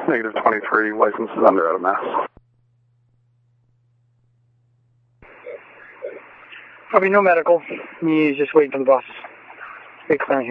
Negative 23, license is under out of mass. Probably no medical. He's just waiting for the bus. Big clearing here.